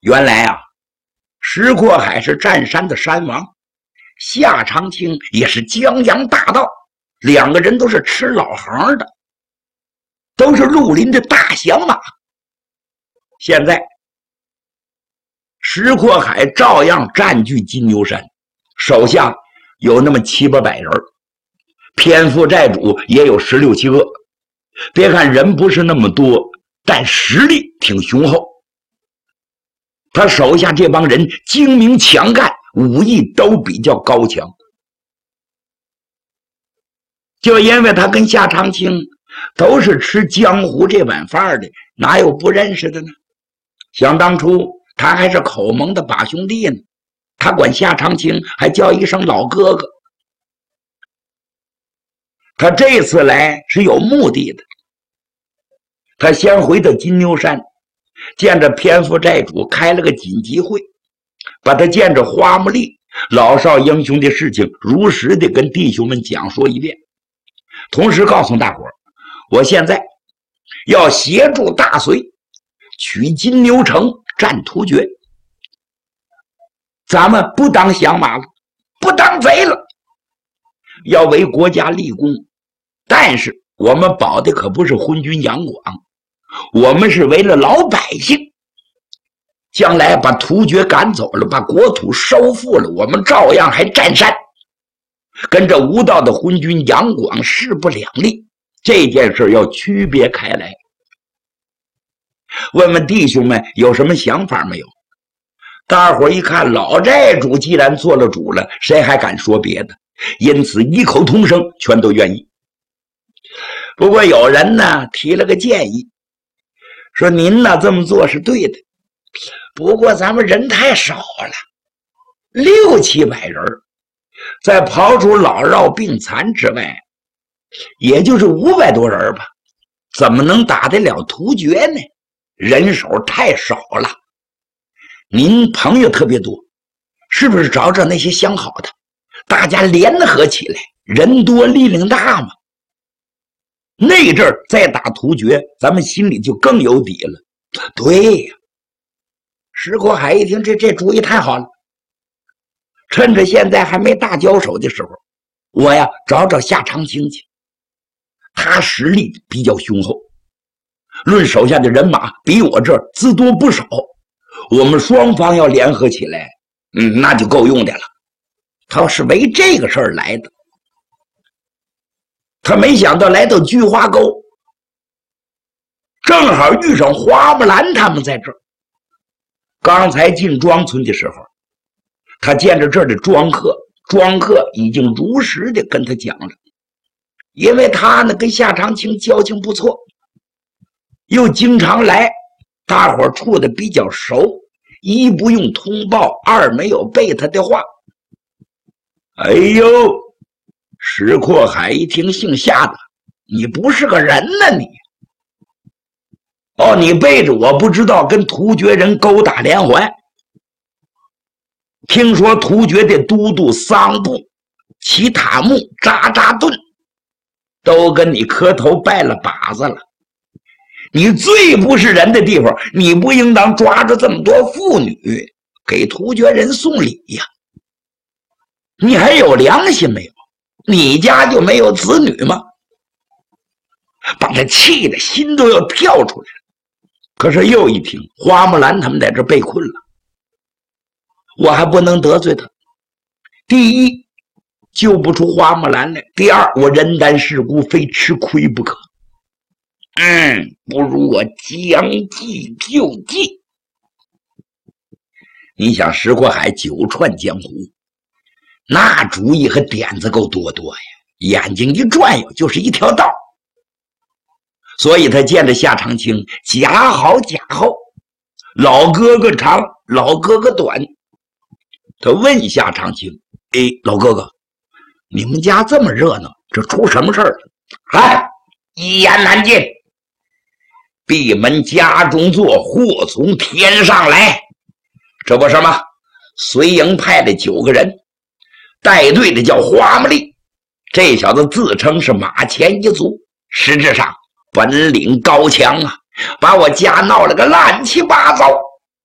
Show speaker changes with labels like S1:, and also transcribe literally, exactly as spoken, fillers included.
S1: 原来啊，石阔海是占山的山王，夏长青也是江洋大盗，两个人都是吃老行的，都是绿林的大响马。现在石阔海照样占据金牛山，手下有那么七八百人，偏负债主也有十六七个。别看人不是那么多，但实力挺雄厚。他手下这帮人精明强干，武艺都比较高强。就因为他跟夏长青都是吃江湖这碗饭的，哪有不认识的呢？想当初他还是口蒙的把兄弟呢，他管夏长青还叫一声老哥哥。他这次来是有目的的，他先回到金牛山，见着偏负债主开了个紧急会，把他见着花木丽老少英雄的事情如实的跟弟兄们讲说一遍，同时告诉大伙儿，我现在要协助大隋取金牛城，占突厥，咱们不当响马了，不当贼了，要为国家立功。但是我们保的可不是昏君杨广，我们是为了老百姓，将来把突厥赶走了，把国土收复了，我们照样还占山，跟这无道的昏君杨广势不两立。这件事要区别开来。问问弟兄们有什么想法没有？大伙一看老债主既然做了主了，谁还敢说别的？因此异口同声，全都愿意。不过有人呢提了个建议，说您呢这么做是对的，不过咱们人太少了，六七百人，在刨除老弱病残之外，也就是五百多人吧，怎么能打得了突厥呢？人手太少了。您朋友特别多，是不是找找那些相好的，大家联合起来，人多力量大嘛？那阵儿再打突厥，咱们心里就更有底了。对呀，石阔海一听这这主意太好了，趁着现在还没大交手的时候，我呀找找夏长青去，他实力比较雄厚，论手下的人马比我这儿自多不少，我们双方要联合起来，嗯，那就够用的了。他是为这个事儿来的。他没想到来到菊花沟，正好遇上花木兰他们在这儿。刚才进庄村的时候，他见着这儿的庄客，庄客已经如实的跟他讲了，因为他呢跟夏长青交情不错，又经常来，大伙儿处的比较熟，一不用通报，二没有背他的话。哎呦，石阔海一听姓夏的，你不是个人呢你！哦，你背着我不知道跟突厥人勾打连环。听说突厥的都督桑布、齐塔木、扎扎顿都跟你磕头拜了把子了。你最不是人的地方，你不应当抓着这么多妇女给突厥人送礼呀！你还有良心没有？你家就没有子女吗？把他气得心都要跳出来了。可是又一听花木兰他们在这被困了，我还不能得罪他。第一，救不出花木兰来；第二，我人单势孤，非吃亏不可。嗯，不如我将计就计。你想石阔海久窜江湖，那主意和点子够多多呀，眼睛一转悠就是一条道。所以他见着夏长青，假好假厚，老哥哥长，老哥哥短。他问夏长青：“哎，老哥哥，你们家这么热闹，这出什么事儿了？”哎，一言难尽。闭门家中坐，祸从天上来。这不什么？随营派的九个人，带队的叫花木丽，这小子自称是马前一族，实质上本领高强啊，把我家闹了个乱七八糟。